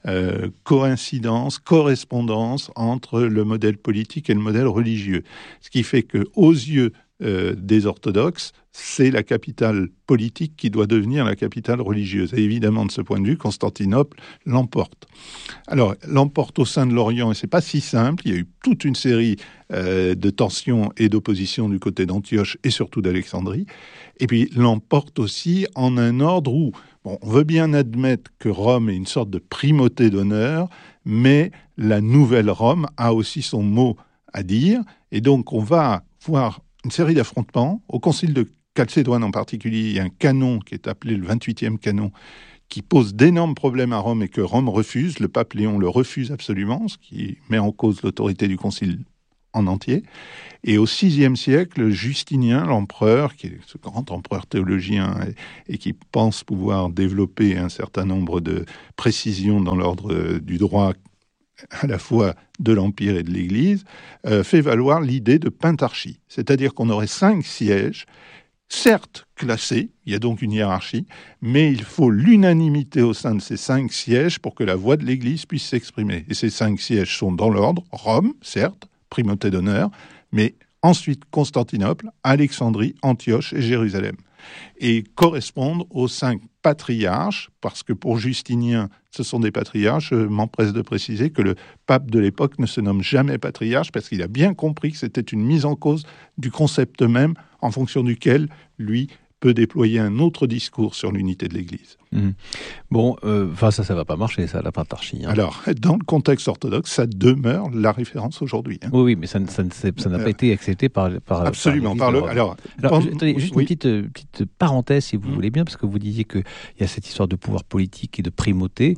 coïncidence, correspondance entre le modèle politique et le modèle religieux. Ce qui fait qu'aux yeux des orthodoxes, c'est la capitale politique qui doit devenir la capitale religieuse. Et évidemment, de ce point de vue, Constantinople l'emporte. Alors, l'emporte au sein de l'Orient, et c'est pas si simple. Il y a eu toute une série de tensions et d'oppositions du côté d'Antioche et surtout d'Alexandrie. Et puis, l'emporte aussi en un ordre où, bon, on veut bien admettre que Rome est une sorte de primauté d'honneur, mais la nouvelle Rome a aussi son mot à dire. Et donc, on va voir une série d'affrontements. Au concile de Chalcédoine en particulier, il y a un canon qui est appelé le 28e canon, qui pose d'énormes problèmes à Rome et que Rome refuse. Le pape Léon le refuse absolument, ce qui met en cause l'autorité du concile en entier. Et au VIe siècle, Justinien, l'empereur, qui est ce grand empereur théologien et qui pense pouvoir développer un certain nombre de précisions dans l'ordre du droit à la fois de l'Empire et de l'Église, fait valoir l'idée de pentarchie. C'est-à-dire qu'on aurait 5 sièges, certes classés, il y a donc une hiérarchie, mais il faut l'unanimité au sein de ces 5 sièges pour que la voix de l'Église puisse s'exprimer. Et ces 5 sièges sont dans l'ordre: Rome, certes, primauté d'honneur, mais ensuite Constantinople, Alexandrie, Antioche et Jérusalem. Et correspondent aux 5 patriarches, parce que pour Justinien, ce sont des patriarches. Je m'empresse de préciser que le pape de l'époque ne se nomme jamais patriarche, parce qu'il a bien compris que c'était une mise en cause du concept même, en fonction duquel, lui, peut déployer un autre discours sur l'unité de l'Église. Bon, ça va pas marcher, ça, la pentarchie. Alors, dans le contexte orthodoxe, ça demeure la référence aujourd'hui. Oui, mais ça n'a pas été accepté par absolument. Alors, attendez, juste une petite parenthèse, si vous voulez bien, parce que vous disiez qu'il y a cette histoire de pouvoir politique et de primauté.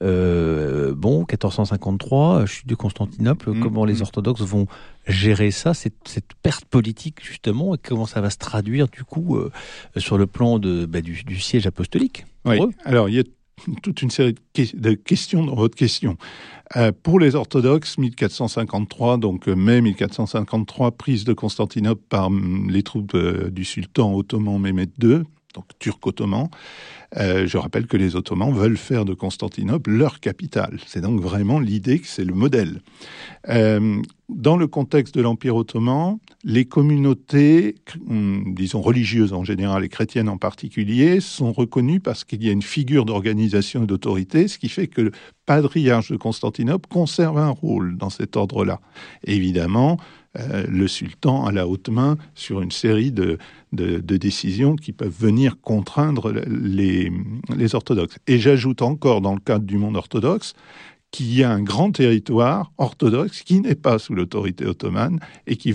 1453, chute de Constantinople, comment les orthodoxes vont gérer ça, cette perte politique, justement, et comment ça va se traduire, du coup, sur le plan du siège apostolique? Oui, alors il y a toute une série de questions dans votre question. Pour les orthodoxes, 1453, donc mai 1453, prise de Constantinople par les troupes du sultan ottoman Mehmed II, donc turc-ottoman. Je rappelle que les Ottomans veulent faire de Constantinople leur capitale. C'est donc vraiment l'idée que c'est le modèle. Dans le contexte de l'Empire ottoman, les communautés, disons religieuses en général et chrétiennes en particulier, sont reconnues parce qu'il y a une figure d'organisation et d'autorité, ce qui fait que le patriarche de Constantinople conserve un rôle dans cet ordre-là. Et évidemment, le sultan a la haute main sur une série de décisions qui peuvent venir contraindre les orthodoxes. Et j'ajoute encore, dans le cadre du monde orthodoxe, qu'il y a un grand territoire orthodoxe qui n'est pas sous l'autorité ottomane et qui va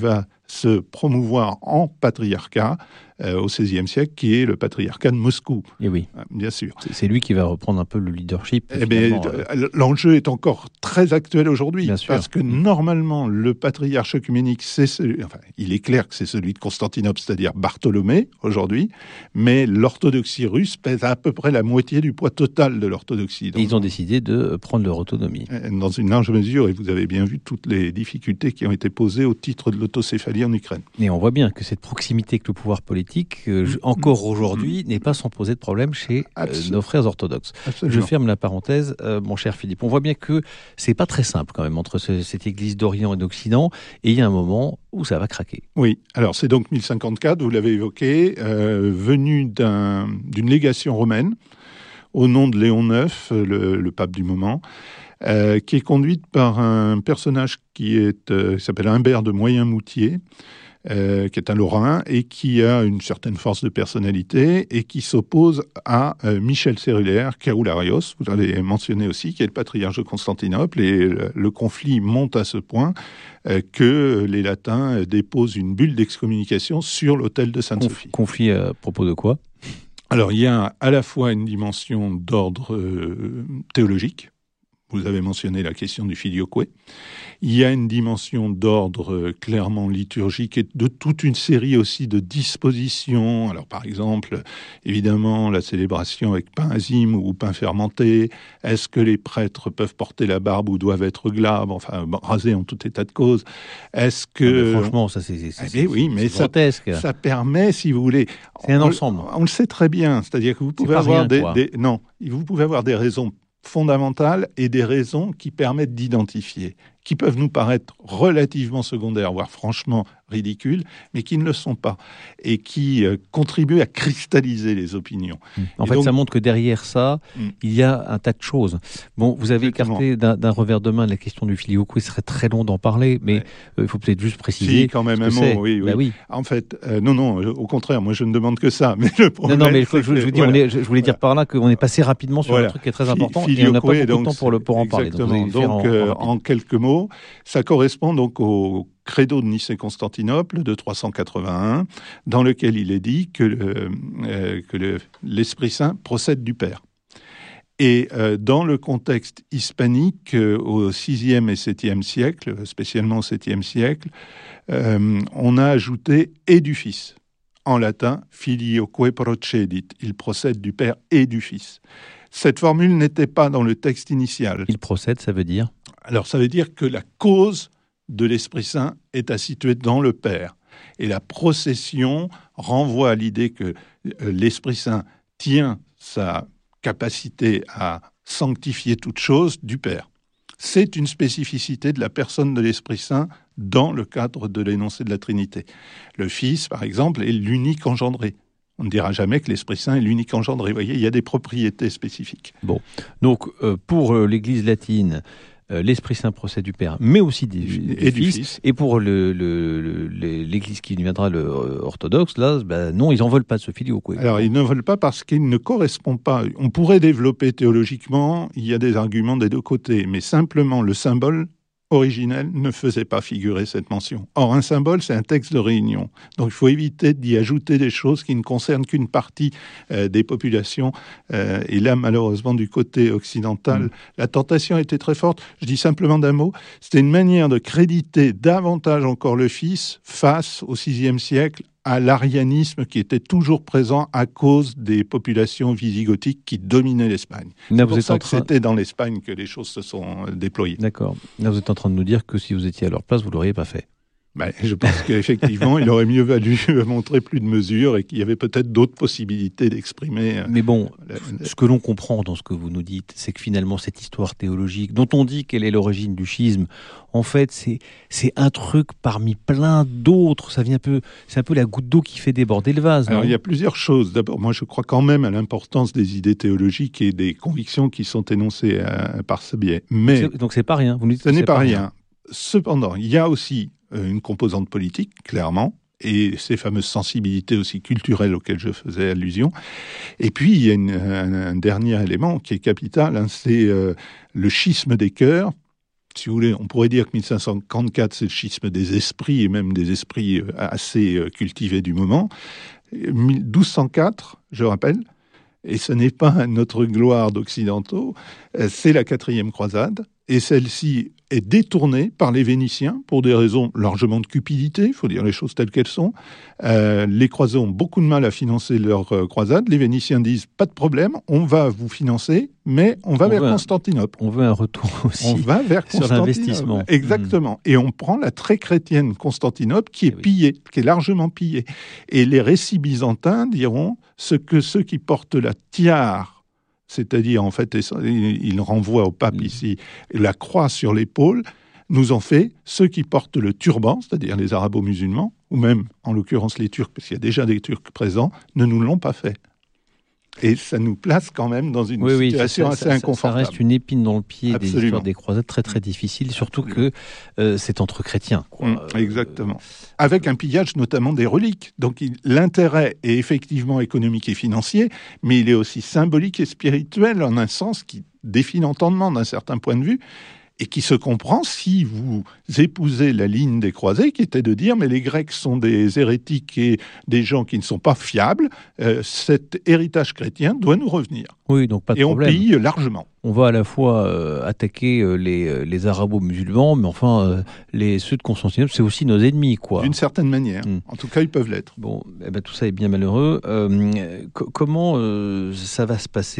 se promouvoir en patriarcat au XVIe siècle, qui est le patriarcat de Moscou. Et oui, bien sûr. C'est lui qui va reprendre un peu le leadership. L'enjeu est encore très actuel aujourd'hui, bien sûr. Parce que normalement, le patriarche œcuménique, il est clair que c'est celui de Constantinople, c'est-à-dire Bartholomée aujourd'hui, mais l'orthodoxie russe pèse à peu près la moitié du poids total de l'orthodoxie. Et ils ont décidé de prendre leur autonomie. Dans une large mesure, et vous avez bien vu toutes les difficultés qui ont été posées au titre de l'autocéphalie en Ukraine. Et on voit bien que cette proximité avec le pouvoir politique, encore aujourd'hui, n'est pas sans poser de problème chez nos frères orthodoxes. Absolument. Je ferme la parenthèse, mon cher Philippe. On voit bien que c'est pas très simple quand même entre cette église d'Orient et d'Occident, et il y a un moment où ça va craquer. Oui, alors c'est donc 1054, vous l'avez évoqué, venu d'une légation romaine au nom de Léon IX, le pape du moment, qui est conduite par un personnage qui s'appelle Humbert de Moyenmoutier, qui est un Lorrain et qui a une certaine force de personnalité et qui s'oppose à Michel Cérulaire Keroularios, vous l'avez mentionné aussi, qui est le patriarche de Constantinople, et le conflit monte à ce point que les Latins déposent une bulle d'excommunication sur l'autel de Sainte-Sophie. Conflit à propos de quoi ? Alors, il y a à la fois une dimension d'ordre théologique. Vous avez mentionné la question du filioque. Il y a une dimension d'ordre clairement liturgique et de toute une série aussi de dispositions. Alors, par exemple, évidemment, la célébration avec pain azime ou pain fermenté. Est-ce que les prêtres peuvent porter la barbe ou doivent être glabres, enfin, rasés en tout état de cause? Est-ce que... franchement, ça, c'est grotesque. Ça permet, si vous voulez... C'est un ensemble. On le sait très bien. C'est-à-dire que vous pouvez avoir vous pouvez avoir des raisons fondamentales et des raisons qui permettent d'identifier, qui peuvent nous paraître relativement secondaires, voire franchement ridicules, mais qui ne le sont pas, et qui contribuent à cristalliser les opinions. En fait, ça montre que derrière ça, il y a un tas de choses. Bon, vous avez écarté d'un revers de main la question du filioque, il serait très long d'en parler, mais il faut peut-être juste préciser. Si, quand même un mot, oui. En fait, non, au contraire, moi je ne demande que ça, mais le problème... Non, mais je voulais dire par là qu'on est passé rapidement sur un truc qui est très important, et on n'a pas beaucoup de temps pour en parler. Donc, en quelques mots, ça correspond donc au credo de Nicée-Constantinople de 381, dans lequel il est dit que l'Esprit Saint procède du Père. Et dans le contexte hispanique, au VIe et VIIe siècle, spécialement au VIIe siècle, on a ajouté « et du Fils ». En latin, « filioque procedit ». Il procède du Père et du Fils. Cette formule n'était pas dans le texte initial. Il procède, ça veut dire ? Alors, ça veut dire que la cause de l'Esprit Saint est à situer dans le Père. Et la procession renvoie à l'idée que l'Esprit Saint tient sa capacité à sanctifier toute chose du Père. C'est une spécificité de la personne de l'Esprit Saint dans le cadre de l'énoncé de la Trinité. Le Fils, par exemple, est l'unique engendré. On ne dira jamais que l'Esprit Saint est l'unique engendré. Vous voyez, il y a des propriétés spécifiques. Bon, donc pour l'Église latine, l'Esprit Saint procède du Père, mais aussi du Fils. Et pour l'Église qui viendra orthodoxe, là, non, ils n'en veulent pas de ce filioque. Alors, ils ne veulent pas parce qu'il ne correspond pas. On pourrait développer théologiquement, il y a des arguments des deux côtés, mais simplement le symbole originel ne faisait pas figurer cette mention. Or, un symbole, c'est un texte de réunion. Donc, il faut éviter d'y ajouter des choses qui ne concernent qu'une partie des populations. Et là, malheureusement, du côté occidental, la tentation était très forte. Je dis simplement d'un mot, c'était une manière de créditer davantage encore le Fils face au VIe siècle à l'arianisme qui était toujours présent à cause des populations visigothiques qui dominaient l'Espagne. C'est pour ça que c'était dans l'Espagne que les choses se sont déployées. D'accord. Là, vous êtes en train de nous dire que si vous étiez à leur place, vous ne l'auriez pas fait. Je pense qu'effectivement, il aurait mieux valu montrer plus de mesures et qu'il y avait peut-être d'autres possibilités d'exprimer. Mais bon, ce que l'on comprend dans ce que vous nous dites, c'est que finalement, cette histoire théologique, dont on dit qu'elle est l'origine du schisme, en fait, c'est un truc parmi plein d'autres. C'est un peu la goutte d'eau qui fait déborder le vase. Alors, il y a plusieurs choses. D'abord, moi, je crois quand même à l'importance des idées théologiques et des convictions qui sont énoncées par ce biais. Mais donc, c'est pas rien. Vous nous dites ce n'est pas rien. Cependant, il y a aussi une composante politique, clairement, et ces fameuses sensibilités aussi culturelles auxquelles je faisais allusion. Et puis, il y a un dernier élément qui est capital, c'est le schisme des cœurs, si vous voulez, on pourrait dire que 1554, c'est le schisme des esprits, et même des esprits assez cultivés du moment. 1204, je rappelle, et ce n'est pas notre gloire d'occidentaux, c'est la 4e croisade, et celle-ci est détournée par les Vénitiens pour des raisons largement de cupidité, il faut dire les choses telles qu'elles sont. Les croisés ont beaucoup de mal à financer leur croisade. Les Vénitiens disent « pas de problème, on va vous financer, mais on va vers Constantinople ». On veut un retour aussi on va vers sur l'investissement. Exactement. Et on prend la très chrétienne Constantinople qui est pillée, qui est largement pillée. Et les récits byzantins diront ce que ceux qui portent la tiare, c'est-à-dire, en fait, il renvoie au pape ici, la croix sur l'épaule, nous ont fait ceux qui portent le turban, c'est-à-dire les arabo-musulmans, ou même, en l'occurrence, les Turcs, parce qu'il y a déjà des Turcs présents, ne nous l'ont pas fait. Et ça nous place quand même dans une situation assez inconfortable. Ça reste une épine dans le pied des histoires des croisades très très difficiles, surtout que c'est entre chrétiens. Exactement. Avec un pillage notamment des reliques. Donc l'intérêt est effectivement économique et financier, mais il est aussi symbolique et spirituel en un sens qui défie l'entendement d'un certain point de vue, et qui se comprend si vous épousez la ligne des croisés, qui était de dire mais les Grecs sont des hérétiques et des gens qui ne sont pas fiables, cet héritage chrétien doit nous revenir. Oui, donc pas de problème. Et on pille largement. On va à la fois attaquer les arabo-musulmans, mais enfin, ceux de Constantinople, c'est aussi nos ennemis, quoi. D'une certaine manière. En tout cas, ils peuvent l'être. Bon, tout ça est bien malheureux. Comment ça va se passer ?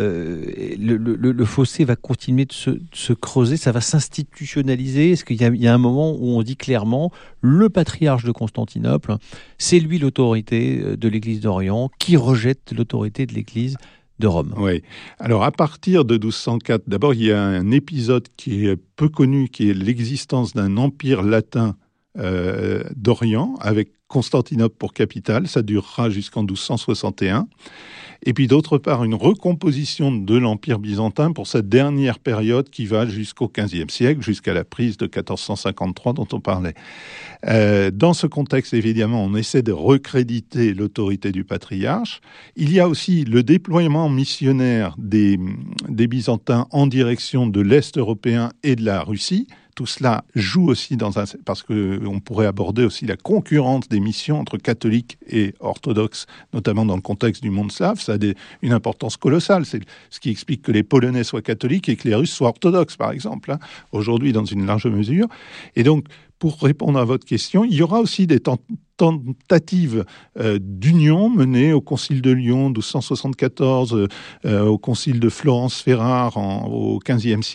Le fossé va continuer de se creuser, ça va s'institutionnaliser. Est-ce qu'il y a un moment où on dit clairement, le patriarche de Constantinople, c'est lui l'autorité de l'Église d'Orient, qui rejette l'autorité de l'Église de Rome. Oui. Alors, à partir de 1204, d'abord, il y a un épisode qui est peu connu, qui est l'existence d'un empire latin d'Orient, avec Constantinople pour capitale. Ça durera jusqu'en 1261. Et puis, d'autre part, une recomposition de l'Empire byzantin pour cette dernière période qui va jusqu'au XVe siècle, jusqu'à la prise de 1453 dont on parlait. Dans ce contexte, évidemment, on essaie de recréditer l'autorité du patriarche. Il y a aussi le déploiement missionnaire des Byzantins en direction de l'Est européen et de la Russie. Tout cela joue aussi parce qu'on pourrait aborder aussi la concurrence des missions entre catholiques et orthodoxes, notamment dans le contexte du monde slave. Ça a une importance colossale. C'est ce qui explique que les Polonais soient catholiques et que les Russes soient orthodoxes, par exemple, aujourd'hui dans une large mesure. Et donc, pour répondre à votre question, il y aura aussi des tentatives d'union menées au Concile de Lyon 1274, au Concile de Florence-Ferrare au XVe siècle.